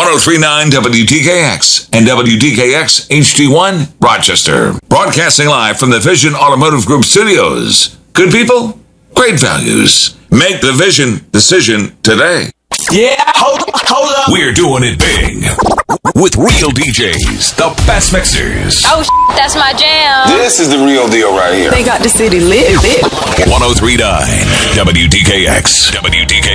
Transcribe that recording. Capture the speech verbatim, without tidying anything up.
oh three point nine W D K X and W D K X H D one, Rochester. Broadcasting live from the Vision Automotive Group studios. Good people, great values. Make the Vision decision today. Yeah, hold, hold up. We're doing it big with real D Js, the best mixers. Oh, that's my jam. This is the real deal right here. They got the city lit. lit. one oh three point nine W D K X. W D K